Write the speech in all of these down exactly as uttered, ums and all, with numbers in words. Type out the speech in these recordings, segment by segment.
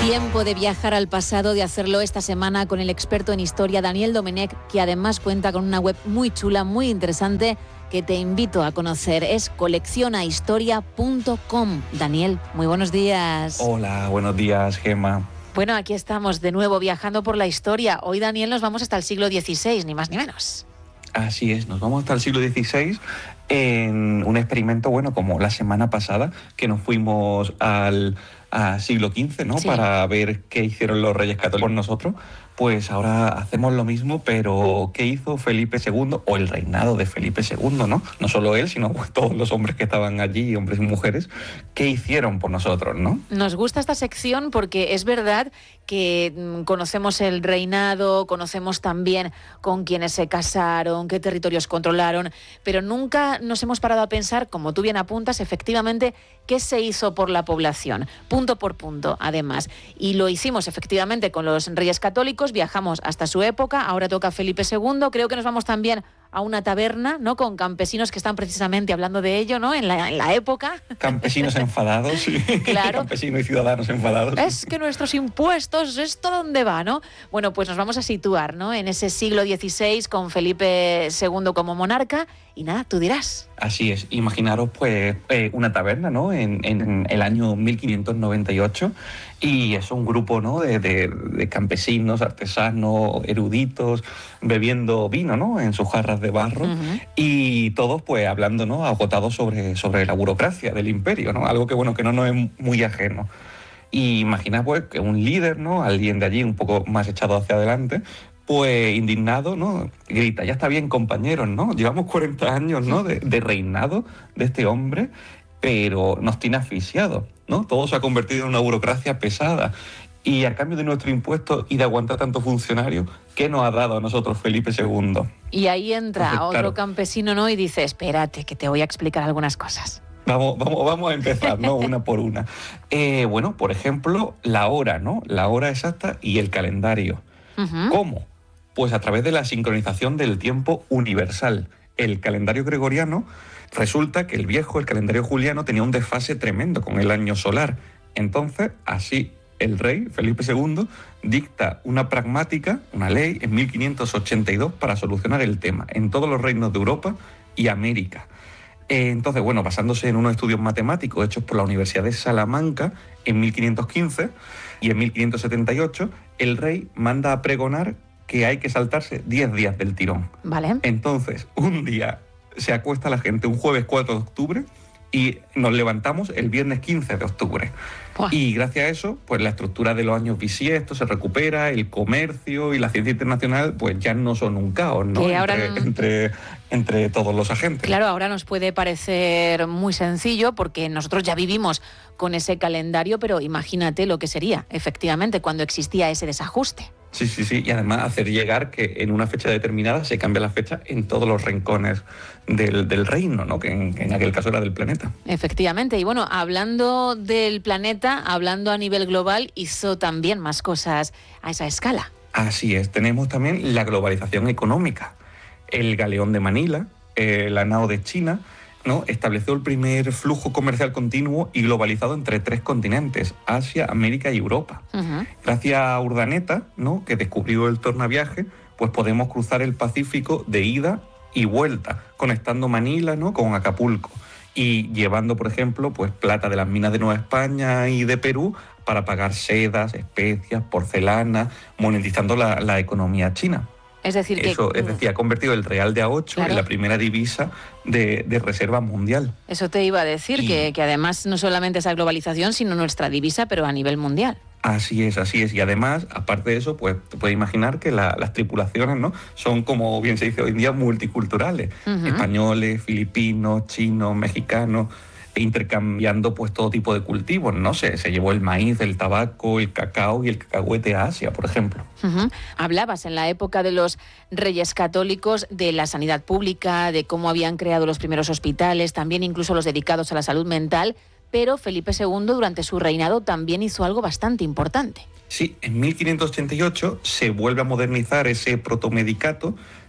Tiempo de viajar al pasado, de hacerlo esta semana con el experto en historia Daniel Domenech, que además cuenta con una web muy chula, muy interesante, que te invito a conocer. Es colecciona historia punto com. Daniel, muy buenos días. Hola, buenos días, Gemma. Bueno, aquí estamos de nuevo viajando por la historia. Hoy, Daniel, nos vamos hasta el siglo dieciséis, ni más ni menos. Así es, nos vamos hasta el siglo dieciséis en un experimento, bueno, como la semana pasada, que nos fuimos al, al siglo quince, ¿no? Sí. Para ver qué hicieron los reyes católicos por nosotros. Pues ahora hacemos lo mismo, pero ¿qué hizo Felipe segundo? O el reinado de Felipe segundo, ¿no? No solo él, sino todos los hombres que estaban allí, hombres y mujeres, ¿qué hicieron por nosotros, no? Nos gusta esta sección porque es verdad que conocemos el reinado, conocemos también con quiénes se casaron, qué territorios controlaron, pero nunca nos hemos parado a pensar, como tú bien apuntas, efectivamente, qué se hizo por la población, punto por punto, además. Y lo hicimos efectivamente con los reyes católicos, viajamos hasta su época, ahora toca Felipe segundo, creo que nos vamos también a una taberna, ¿no? Con campesinos que están precisamente hablando de ello, ¿no? En la, en la época. Campesinos enfadados, sí. Claro. Campesinos y ciudadanos enfadados. Es que nuestros impuestos, ¿esto dónde va, no? Bueno, pues nos vamos a situar, ¿no? En ese siglo dieciséis con Felipe segundo como monarca. Y nada, tú dirás. Así es. Imaginaros, pues, eh, una taberna, ¿no? En, en el año mil quinientos noventa y ocho. Y es un grupo, ¿no? De, de, de campesinos, artesanos, eruditos, bebiendo vino, ¿no? En sus jarras de barro. Uh-huh. Y todos, pues, hablando, ¿no? Agotados sobre, sobre la burocracia del imperio, ¿no? Algo que, bueno, que no nos es muy ajeno. Y imagina, pues, que un líder, ¿no? Alguien de allí un poco más echado hacia adelante, pues indignado, ¿no? Grita, ya está bien, compañeros, ¿no? Llevamos cuarenta años, ¿no? De, de reinado de este hombre, pero nos tiene asfixiados, ¿no? Todo se ha convertido en una burocracia pesada. Y a cambio de nuestro impuesto y de aguantar tantos funcionarios, ¿qué nos ha dado a nosotros Felipe segundo? Y ahí entra Entonces, otro claro, campesino, ¿no? Y dice, espérate, que te voy a explicar algunas cosas. Vamos, vamos, vamos a empezar, ¿no? Una por una. Eh, bueno, por ejemplo, la hora, ¿no? La hora exacta y el calendario. Uh-huh. ¿Cómo? Pues a través de la sincronización del tiempo universal. El calendario gregoriano, resulta que el viejo, el calendario juliano, tenía un desfase tremendo con el año solar. Entonces, así, el rey, Felipe segundo, dicta una pragmática, una ley, en mil quinientos ochenta y dos para solucionar el tema en todos los reinos de Europa y América. Entonces, bueno, basándose en unos estudios matemáticos hechos por la Universidad de Salamanca en mil quinientos quince y en mil quinientos setenta y ocho, el rey manda a pregonar que hay que saltarse diez días del tirón. Vale. Entonces, un día se acuesta la gente, un jueves cuatro de octubre, y nos levantamos el viernes quince de octubre. Buah. Y gracias a eso, pues la estructura de los años bisiestos se recupera, el comercio y la ciencia internacional pues ya no son un caos, ¿no? Que ahora... entre, entre, entre todos los agentes. Claro, ahora nos puede parecer muy sencillo porque nosotros ya vivimos con ese calendario, pero imagínate lo que sería, efectivamente, cuando existía ese desajuste. Sí, sí, sí, y además hacer llegar que en una fecha determinada se cambia la fecha en todos los rincones del, del reino, ¿no? Que en, que en aquel caso era del planeta. Efectivamente, y bueno, hablando del planeta, hablando a nivel global, hizo también más cosas a esa escala. Así es, tenemos también la globalización económica. El galeón de Manila, eh, la nao de China, ¿no? Estableció el primer flujo comercial continuo y globalizado entre tres continentes, Asia, América y Europa. Uh-huh. Gracias a Urdaneta, ¿no? Que descubrió el tornaviaje, pues podemos cruzar el Pacífico de ida y vuelta, conectando Manila, ¿no? Con Acapulco y llevando, por ejemplo, pues plata de las minas de Nueva España y de Perú para pagar sedas, especias, porcelana, monetizando la, la economía china. Es decir, que... Eso, es decir, ha convertido el real de a ocho claro. en la primera divisa de, de reserva mundial. Eso te iba a decir, y... que, que además no solamente esa globalización, sino nuestra divisa, pero a nivel mundial. Así es, así es. Y además, aparte de eso, pues te puedes imaginar que la, las tripulaciones, ¿no? Son, como bien se dice hoy en día, multiculturales. Uh-huh. Españoles, filipinos, chinos, mexicanos, intercambiando pues todo tipo de cultivos, ¿no? Se, se llevó el maíz, el tabaco, el cacao y el cacahuete a Asia, por ejemplo. Uh-huh. Hablabas en la época de los reyes católicos de la sanidad pública, de cómo habían creado los primeros hospitales, también incluso los dedicados a la salud mental, pero Felipe segundo durante su reinado también hizo algo bastante importante. Sí, en mil quinientos ochenta y ocho se vuelve a modernizar ese protomedicato.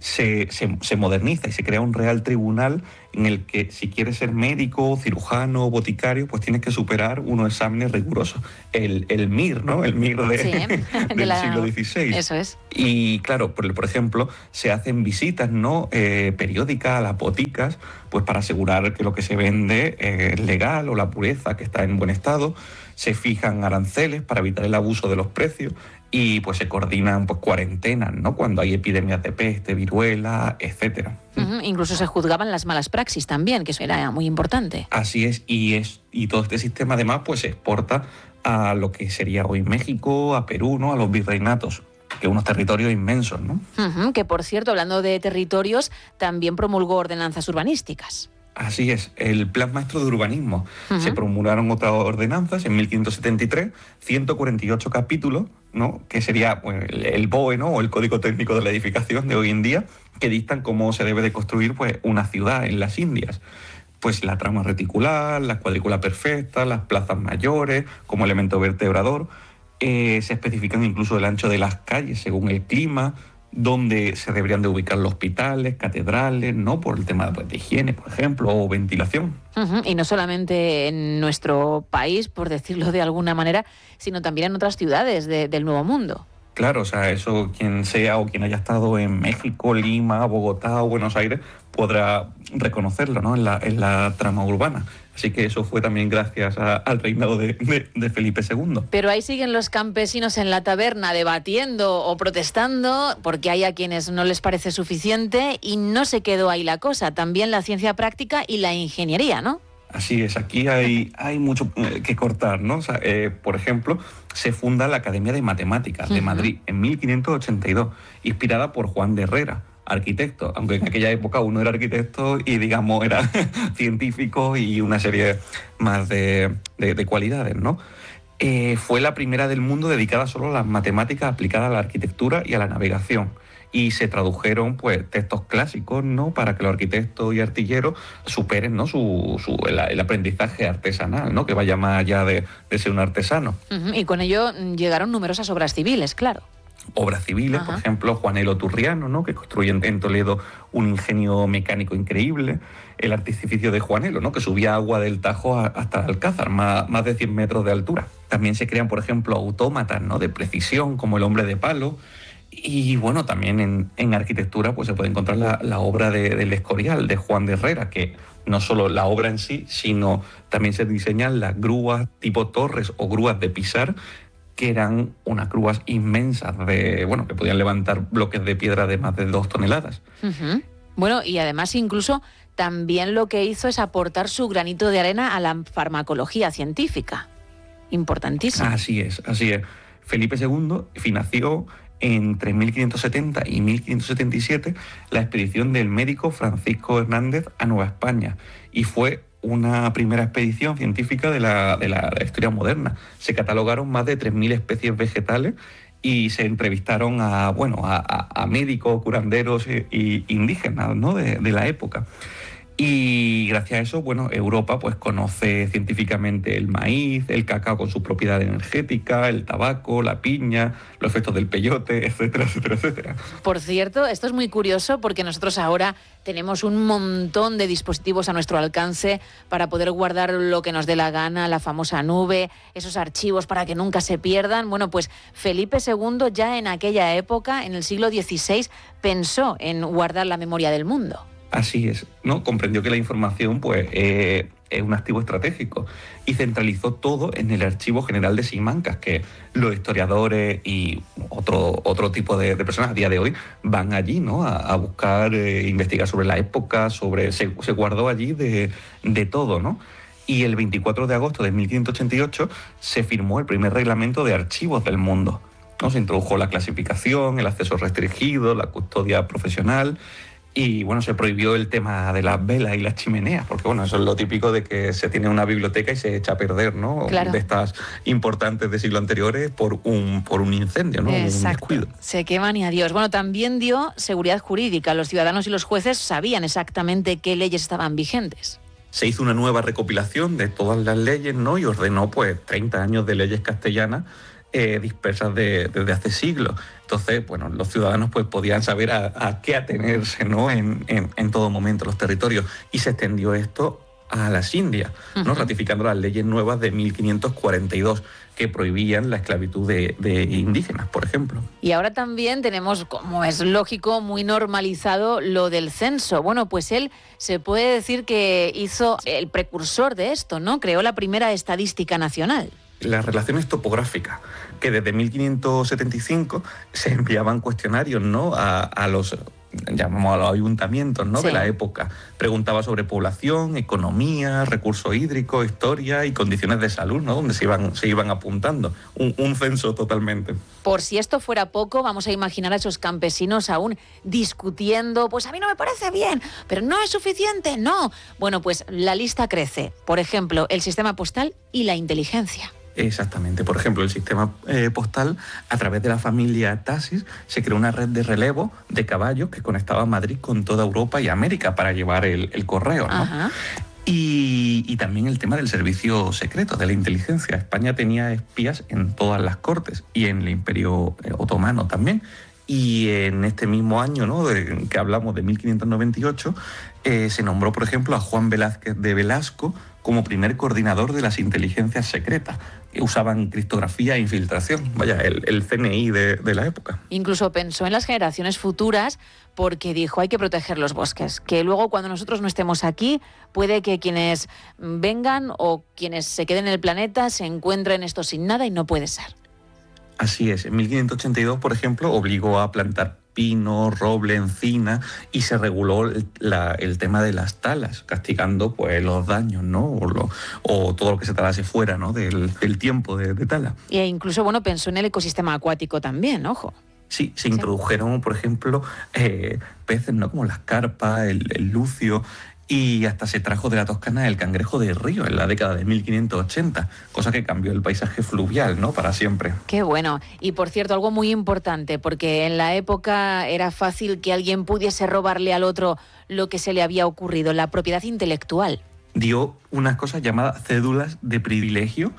se, se, se moderniza y se crea un Real Tribunal en el que si quieres ser médico, cirujano, boticario, pues tienes que superar unos exámenes rigurosos. El, el M I R, ¿no? El M I R de, sí, del de la... siglo dieciséis. Eso es. Y claro, por, por ejemplo, se hacen visitas, ¿no? Eh, periódicas a las boticas, pues para asegurar que lo que se vende es legal o la pureza, que está en buen estado. Se fijan aranceles para evitar el abuso de los precios y pues se coordinan pues cuarentenas, ¿no? Cuando hay epidemias de peste, viruela, etcétera. Uh-huh. Incluso se juzgaban las malas praxis también, que eso era muy importante. Así es, y es y todo este sistema además pues se exporta a lo que sería hoy México, a Perú, ¿no? A los virreinatos, que unos territorios inmensos, ¿no? Uh-huh. Que por cierto, hablando de territorios, también promulgó ordenanzas urbanísticas. Así es, el Plan Maestro de Urbanismo. Uh-huh. Se promulgaron otras ordenanzas en mil quinientos setenta y tres, ciento cuarenta y ocho capítulos, ¿no? Que sería pues, el B O E, ¿no? O el Código Técnico de la Edificación de hoy en día, que dictan cómo se debe de construir pues, una ciudad en las Indias. Pues la trama reticular, la cuadrícula perfecta, las plazas mayores como elemento vertebrador. Eh, se especifican incluso el ancho de las calles según el clima, donde se deberían de ubicar los hospitales, catedrales, ¿no? Por el tema pues, de higiene, por ejemplo, o ventilación. Uh-huh. Y no solamente en nuestro país, por decirlo de alguna manera, sino también en otras ciudades de, del Nuevo Mundo. Claro, o sea, eso quien sea o quien haya estado en México, Lima, Bogotá o Buenos Aires podrá reconocerlo, ¿no? En la, en la trama urbana. Así que eso fue también gracias a, al reinado de, de, de Felipe segundo. Pero ahí siguen los campesinos en la taberna debatiendo o protestando porque hay a quienes no les parece suficiente y no se quedó ahí la cosa. También la ciencia práctica y la ingeniería, ¿no? Así es, aquí hay, hay mucho que cortar, ¿no? O sea, eh, por ejemplo, se funda la Academia de Matemáticas de Madrid en mil quinientos ochenta y dos, inspirada por Juan de Herrera, arquitecto, aunque en aquella época uno era arquitecto y, digamos, era científico y una serie más de, de, de cualidades, ¿no? Eh, fue la primera del mundo dedicada solo a las matemáticas aplicadas a la arquitectura y a la navegación. Y se tradujeron pues textos clásicos, ¿no? Para que los arquitectos y artilleros superen, ¿no? su, su el, el aprendizaje artesanal, ¿no? Que vaya más allá de, de ser un artesano. Uh-huh. Y con ello llegaron numerosas obras civiles, claro. Obras civiles, uh-huh. Por ejemplo, Juanelo Turriano, ¿no? Que construye en, en Toledo un ingenio mecánico increíble. El artificio de Juanelo, ¿no? Que subía agua del Tajo a, hasta el Alcázar, más, más de cien metros de altura. También se crean, por ejemplo, autómatas, ¿no? De precisión, como el hombre de palo. Y bueno, también en, en arquitectura pues se puede encontrar la, la obra de, del Escorial, de Juan de Herrera, que no solo la obra en sí, sino también se diseñan las grúas tipo torres o grúas de pisar, que eran unas grúas inmensas, de bueno que podían levantar bloques de piedra de más de dos toneladas. Uh-huh. Bueno, y además incluso también lo que hizo es aportar su granito de arena a la farmacología científica. Importantísimo. Así es, así es. Felipe segundo financió entre mil quinientos setenta y mil quinientos setenta y siete la expedición del médico Francisco Hernández a Nueva España, y fue una primera expedición científica de la, de la, de la historia moderna. Se catalogaron más de tres mil especies vegetales y se entrevistaron a, bueno, a, a, a médicos, curanderos e, y indígenas, ¿no? de, de la época. Y gracias a eso, bueno, Europa pues conoce científicamente el maíz, el cacao con sus propiedades energéticas, el tabaco, la piña, los efectos del peyote, etcétera, etcétera, etcétera. Por cierto, esto es muy curioso porque nosotros ahora tenemos un montón de dispositivos a nuestro alcance para poder guardar lo que nos dé la gana, la famosa nube, esos archivos para que nunca se pierdan. Bueno, pues Felipe segundo ya en aquella época, en el siglo dieciséis, pensó en guardar la memoria del mundo. Así es, ¿no? Comprendió que la información pues, eh, es un activo estratégico y centralizó todo en el Archivo General de Simancas, que los historiadores y otro, otro tipo de, de personas a día de hoy van allí, ¿no? a, a buscar, eh, investigar sobre la época, sobre se, se guardó allí de, de todo, ¿no? Y el veinticuatro de agosto de mil quinientos ochenta y ocho se firmó el primer reglamento de archivos del mundo, ¿no? Se introdujo la clasificación, el acceso restringido, la custodia profesional. Y bueno, se prohibió el tema de las velas y las chimeneas, porque bueno, eso es lo típico de que se tiene una biblioteca y se echa a perder, ¿no? Claro. De estas importantes de siglos anteriores por un, por un incendio, ¿no? Exacto. Un descuido. Se queman y adiós. Bueno, también dio seguridad jurídica. Los ciudadanos y los jueces sabían exactamente qué leyes estaban vigentes. Se hizo una nueva recopilación de todas las leyes, ¿no? Y ordenó pues treinta años de leyes castellanas eh, dispersas de, desde hace siglos. Entonces, bueno, los ciudadanos pues podían saber a, a qué atenerse, ¿no? en, en, en todo momento los territorios. Y se extendió esto a las Indias, ¿no? Uh-huh. Ratificando las leyes nuevas de mil quinientos cuarenta y dos que prohibían la esclavitud de, de indígenas, por ejemplo. Y ahora también tenemos, como es lógico, muy normalizado lo del censo. Bueno, pues él se puede decir que hizo el precursor de esto, ¿no? Creó la primera estadística nacional. Las relaciones topográficas, que desde mil quinientos setenta y cinco se enviaban cuestionarios, ¿no? a, a los... llamamos a los ayuntamientos, ¿no? Sí. De la época. Preguntaba sobre población, economía, recursos hídricos, historia y condiciones de salud, ¿no? Donde se iban, se iban apuntando. Un, un censo totalmente. Por si esto fuera poco, vamos a imaginar a esos campesinos aún discutiendo, pues a mí no me parece bien, pero no es suficiente, no. Bueno, pues la lista crece. Por ejemplo, el sistema postal y la inteligencia. Exactamente. Por ejemplo, el sistema eh, postal, a través de la familia Tasis, se creó una red de relevo de caballos que conectaba Madrid con toda Europa y América para llevar el, el correo, ¿no? Ajá. Y, y también el tema del servicio secreto, de la inteligencia. España tenía espías en todas las cortes y en el Imperio Otomano también. Y en este mismo año, ¿no? de, que hablamos de mil quinientos noventa y ocho, eh, se nombró, por ejemplo, a Juan Velázquez de Velasco como primer coordinador de las inteligencias secretas, que usaban criptografía e infiltración, vaya, el, el C N I de, de la época. Incluso pensó en las generaciones futuras porque dijo, hay que proteger los bosques, que luego cuando nosotros no estemos aquí, puede que quienes vengan o quienes se queden en el planeta se encuentren esto sin nada y no puede ser. Así es. En mil quinientos ochenta y dos, por ejemplo, obligó a plantar pino, roble, encina y se reguló el, la, el tema de las talas, castigando pues los daños, ¿no? O, lo, o todo lo que se talase fuera, ¿no? Del, del tiempo de, de tala. E incluso, bueno, pensó en el ecosistema acuático también, ojo. Sí, se sí. introdujeron, por ejemplo, eh, peces, ¿no? Como las carpas, el, el lucio. Y hasta se trajo de la Toscana el cangrejo de río en la década de mil quinientos ochenta, cosa que cambió el paisaje fluvial, ¿no? Para siempre. Qué bueno. Y por cierto, algo muy importante, porque en la época era fácil que alguien pudiese robarle al otro lo que se le había ocurrido, la propiedad intelectual. Dio unas cosas llamadas cédulas de privilegio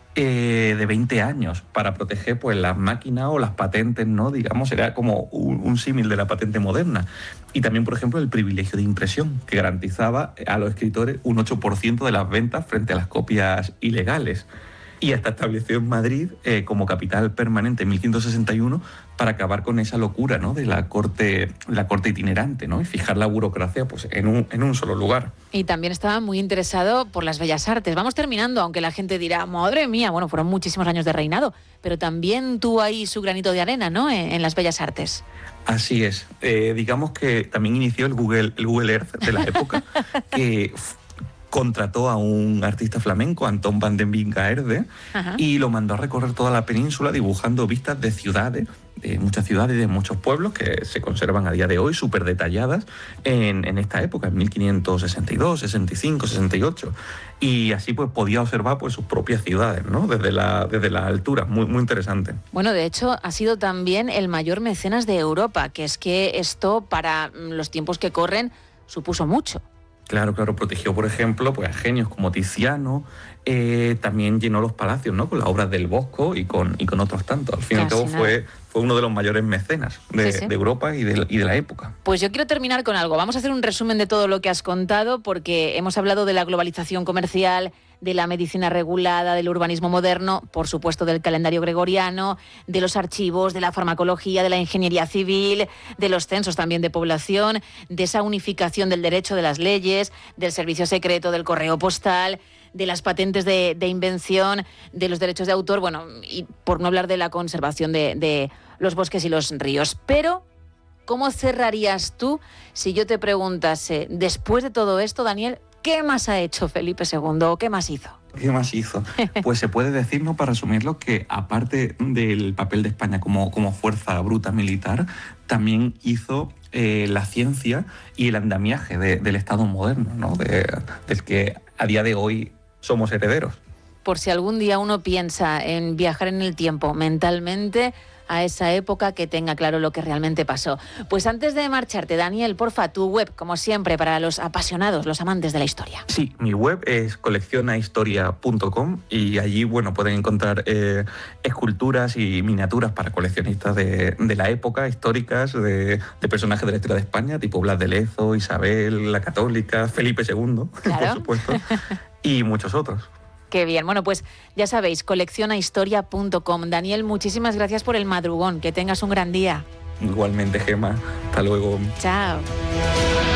eh, de veinte años para proteger pues las máquinas o las patentes, ¿no? Digamos, era como un, un símil de la patente moderna. Y también, por ejemplo, el privilegio de impresión, que garantizaba a los escritores un ocho por ciento de las ventas frente a las copias ilegales. Y hasta estableció en Madrid eh, como capital permanente en mil quinientos sesenta y uno para acabar con esa locura, ¿no? de la corte, la corte itinerante, ¿no? Y fijar la burocracia pues, en, un, en un solo lugar. Y también estaba muy interesado por las bellas artes. Vamos terminando, aunque la gente dirá, madre mía, bueno, fueron muchísimos años de reinado, pero también tuvo ahí su granito de arena, ¿no? en, en las bellas artes. Así es. Eh, digamos que también inició el Google, el Google Earth de la época, que contrató a un artista flamenco, Antón van den Wingaerde, y lo mandó a recorrer toda la península dibujando vistas de ciudades, de muchas ciudades y de muchos pueblos que se conservan a día de hoy súper detalladas en, en esta época, en mil quinientos sesenta y dos, sesenta y cinco, sesenta y ocho. Y así pues podía observar pues sus propias ciudades, ¿no? Desde la, desde la altura, muy, muy interesante. Bueno, de hecho ha sido también el mayor mecenas de Europa, que es que esto para los tiempos que corren supuso mucho. Claro, claro, protegió, por ejemplo, pues a genios como Tiziano, eh, también llenó los palacios, ¿no? Con las obras del Bosco y con, y con otros tantos. Al fin y al cabo fue, fue uno de los mayores mecenas de, sí, sí. de Europa y de, y de la época. Pues yo quiero terminar con algo. Vamos a hacer un resumen de todo lo que has contado, porque hemos hablado de la globalización comercial, de la medicina regulada, del urbanismo moderno, por supuesto del calendario gregoriano, de los archivos, de la farmacología, de la ingeniería civil, de los censos también de población, de esa unificación del derecho, de las leyes, del servicio secreto, del correo postal, de las patentes de, de invención, de los derechos de autor, bueno, y por no hablar de la conservación de, de los bosques y los ríos. Pero, ¿cómo cerrarías tú si yo te preguntase, después de todo esto, Daniel, ¿qué más ha hecho Felipe segundo o qué más hizo? ¿Qué más hizo? Pues se puede decir, ¿no? Para resumirlo, que aparte del papel de España como, como fuerza bruta militar, también hizo eh, la ciencia y el andamiaje de, del Estado moderno, ¿no? De, del que a día de hoy somos herederos. Por si algún día uno piensa en viajar en el tiempo mentalmente, a esa época, que tenga claro lo que realmente pasó. Pues antes de marcharte, Daniel, porfa, tu web, como siempre, para los apasionados, los amantes de la historia. Sí, mi web es coleccionahistoria punto com y allí, bueno, pueden encontrar eh, esculturas y miniaturas para coleccionistas de, de la época, históricas, de, de personajes de la historia de España, tipo Blas de Lezo, Isabel la Católica, Felipe segundo, claro. por supuesto, y muchos otros. Qué bien. Bueno, pues ya sabéis, coleccionahistoria punto com. Daniel, muchísimas gracias por el madrugón. Que tengas un gran día. Igualmente, Gemma. Hasta luego. Chao.